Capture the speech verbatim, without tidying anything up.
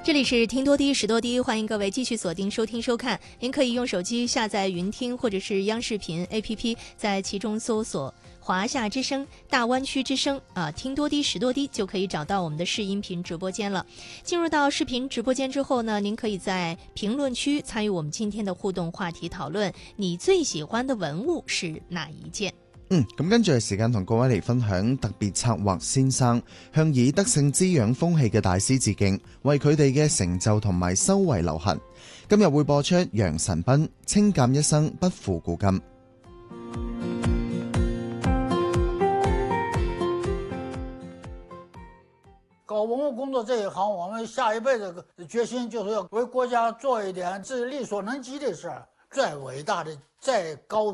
这里是听多低识多低，欢迎各位继续锁定收听收看。您可以用手机下载云听或者是央视频 A P P， 在其中搜索华夏之声、大湾区之声啊，听多低识多低就可以找到我们的视音频直播间了。进入到视频直播间之後呢，您可以在評論區參與我們今天的互動話題討論，你最喜歡的文物是哪一件？ 嗯，咁跟住係時間同各位嚟分享特別策劃先生向以德性滋養風氣嘅大師致敬，為佢哋嘅成就同埋修為留痕。今日會播出楊晨斌清鑑一生不負古今。 搞文物工作這一行，我們下一輩子決心就是要為國家做一點自己力所能及的事兒。再偉大的、再高